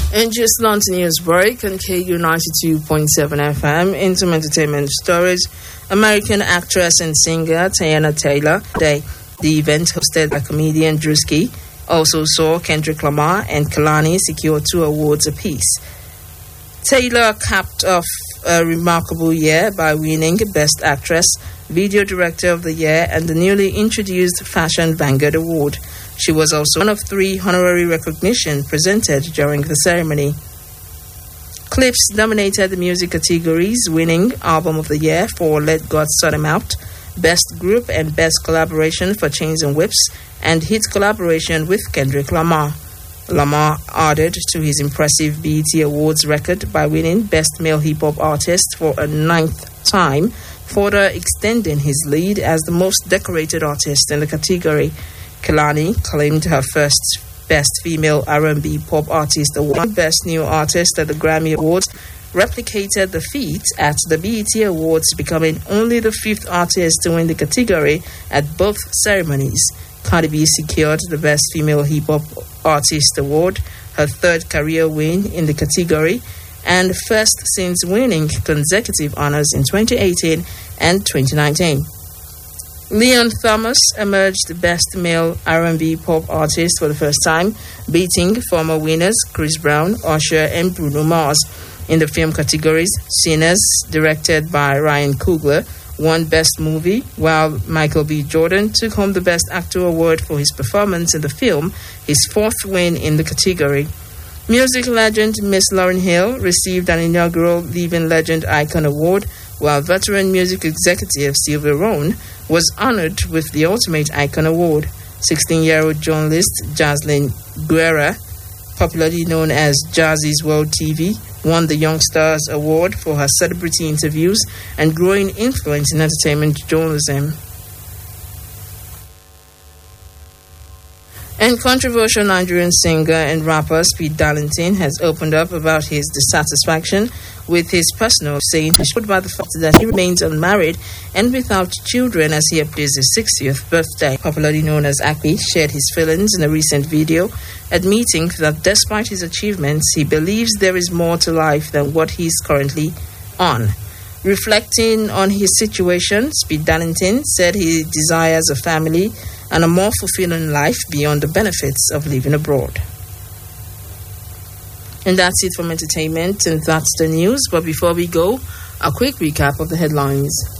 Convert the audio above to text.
And just launched news break on KU 92.7 FM. Into entertainment stories. American actress and singer Teyana Taylor. The event hosted by comedian Drewski also saw Kendrick Lamar and Kehlani secure 2 awards apiece. Taylor capped off a remarkable year by winning Best Actress, Video Director of the Year, and the newly introduced Fashion Vanguard Award. She was also one of 3 honorary recognition presented during the ceremony. Clips dominated the music categories, winning Album of the Year for Let God Sort 'Em Out, Best Group and Best Collaboration for Chains and Whips, and hit collaboration with Kendrick Lamar. Lamar added to his impressive BET Awards record by winning Best Male Hip Hop Artist for a 9th time, further extending his lead as the most decorated artist in the category. Kehlani claimed her first Best Female R&B Pop Artist Award. Best New Artist at the Grammy Awards, replicated the feat at the BET Awards, becoming only the 5th artist to win the category at both ceremonies. Cardi B secured the Best Female Hip Hop Artist Award, her 3rd career win in the category, and first since winning consecutive honors in 2018 and 2019. Leon Thomas emerged Best Male R&B Pop Artist for the first time, beating former winners Chris Brown, Usher, and Bruno Mars. In the film categories, Sinners, directed by Ryan Coogler, won Best Movie, while Michael B. Jordan took home the Best Actor Award for his performance in the film, his 4th win in the category. Music legend Miss Lauryn Hill received an inaugural Living Legend Icon Award, while veteran music executive Sylvia Rhone was honored with the Ultimate Icon Award. 16-year-old journalist Jaslyn Guerra, popularly known as Jazzy's World TV, won the Young Stars Award for her celebrity interviews and growing influence in entertainment journalism. And controversial Nigerian singer and rapper Speed Darlington has opened up about his dissatisfaction with his personal, saying he should by the fact that he remains unmarried and without children as he approaches his 60th birthday. Popularly known as Akpi shared his feelings in a recent video, admitting that despite his achievements, he believes there is more to life than what he's currently on. Reflecting on his situation, Speed Darlington said he desires a family and a more fulfilling life beyond the benefits of living abroad. And that's it from entertainment, and that's the news. But before we go, a quick recap of the headlines.